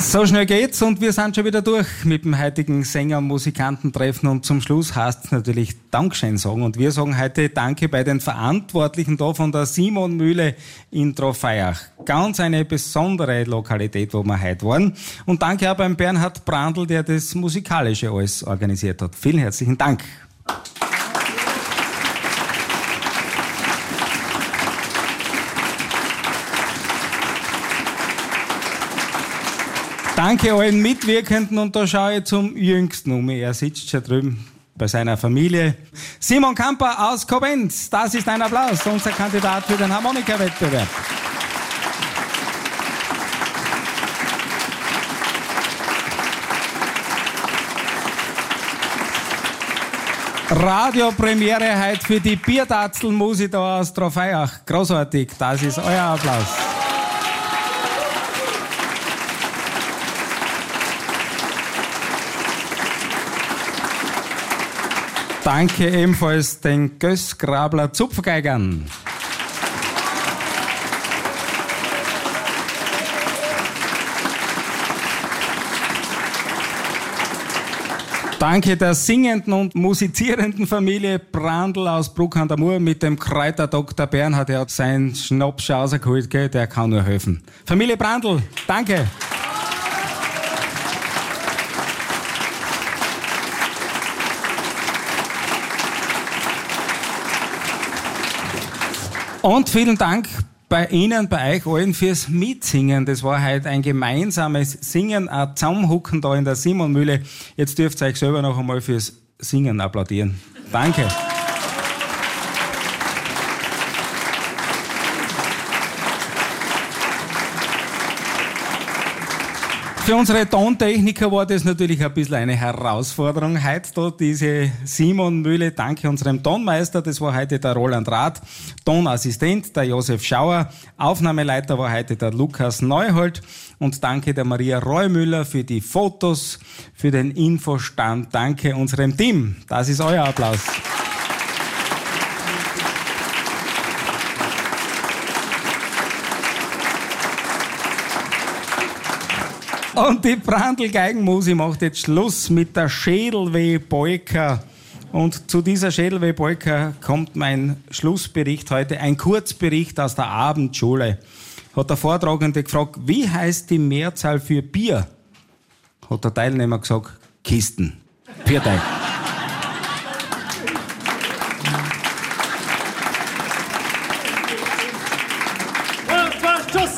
So schnell geht's und wir sind schon wieder durch mit dem heutigen Sänger- und Musikantentreffen und zum Schluss heißt es natürlich Dankeschön sagen und wir sagen heute Danke bei den Verantwortlichen da von der Simon Mühle in Trofeiach. Ganz eine besondere Lokalität, wo wir heute waren und danke auch beim Bernhard Brandl, der das Musikalische alles organisiert hat. Vielen herzlichen Dank. Danke allen Mitwirkenden und da schaue ich zum Jüngsten um. Er sitzt schon drüben bei seiner Familie. Simon Kamper aus Koblenz, das ist ein Applaus, unser Kandidat für den Harmonika-Wettbewerb. Radiopremiere heute für die Biertatzelmusi da aus Trofeiach. Großartig, das ist euer Applaus. Danke ebenfalls den Gößgrabler Zupfgeigern. Danke der singenden und musizierenden Familie Brandl aus Bruck an der Mur mit dem Kräuter Dr. Bernhard. Der hat seinen Schnaps schon rausgeholt, gell? Der kann nur helfen. Familie Brandl, danke. Und vielen Dank bei Ihnen, bei euch allen fürs Mitsingen. Das war heute ein gemeinsames Singen, ein Zusammenhucken da in der Simonmühle. Jetzt dürft ihr euch selber noch einmal fürs Singen applaudieren. Danke. Für unsere Tontechniker war das natürlich ein bisschen eine Herausforderung heute da, diese Simonmühle. Danke unserem Tonmeister, das war heute der Roland Rath, Tonassistent der Josef Schauer, Aufnahmeleiter war heute der Lukas Neuhold und danke der Maria Reumüller für die Fotos, für den Infostand. Danke unserem Team, das ist euer Applaus. Und die Brandl-Geigenmusi macht jetzt Schluss mit der Schädelweh-Polka. Und zu dieser Schädelweh-Polka kommt mein Schlussbericht heute, ein Kurzbericht aus der Abendschule. Hat der Vortragende gefragt, wie heißt die Mehrzahl für Bier? Hat der Teilnehmer gesagt, Kisten. Viert euch.